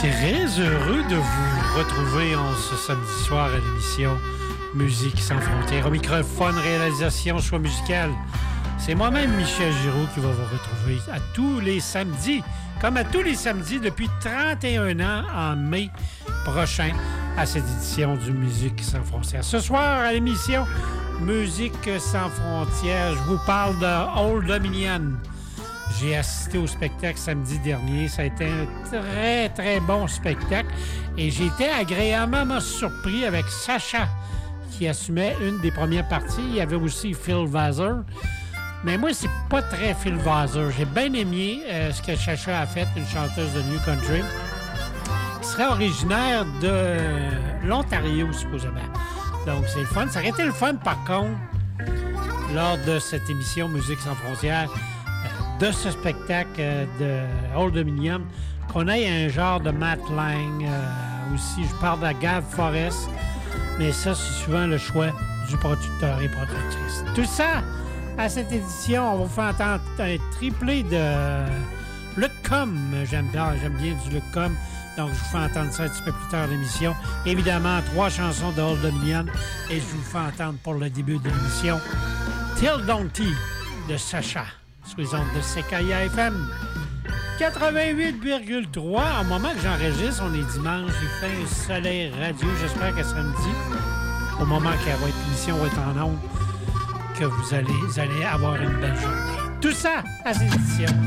Très heureux de vous retrouver en ce samedi soir à l'émission Musique sans frontières. Au microphone, réalisation, choix musical. C'est moi-même, Michel Giroux, qui va vous retrouver à tous les samedis, comme à tous les samedis depuis 31 ans, en mai prochain, à cette édition du Musique sans frontières. Ce soir, à l'émission Musique sans frontières, je vous parle de Old Dominion. J'ai assisté au spectacle samedi dernier. Ça a été un très, très bon spectacle. Et j'ai été agréablement surpris avec Sacha, qui assumait une des premières parties. Il y avait aussi Phil Vassar. Mais moi, c'est pas très Phil Vassar. J'ai bien aimé ce que Sacha a fait, une chanteuse de New Country, qui serait originaire de l'Ontario, supposément. Donc, c'est le fun. Ça aurait été le fun, par contre, lors de cette émission Musique sans frontières, de ce spectacle de Old Dominion, qu'on ait un genre de Matt Lang aussi. Je parle de Gav Forrest, mais ça, c'est souvent le choix du producteur et productrice. Tout ça, à cette édition, on va vous faire entendre un triplé de Luc Com. J'aime bien du Luc Com. Donc, je vous fais entendre ça un petit peu plus tard dans l'émission. Évidemment, 3 chansons de Old Dominion. Et je vous fais entendre pour le début de l'émission Till Donkey de Sacha. Sur les ondes de CKIA FM 88,3. Au moment que j'enregistre, on est dimanche, il fait un soleil radio. J'espère que samedi, au moment que l'émission va être en ondes, que vous allez avoir une belle journée. Tout ça à cette édition.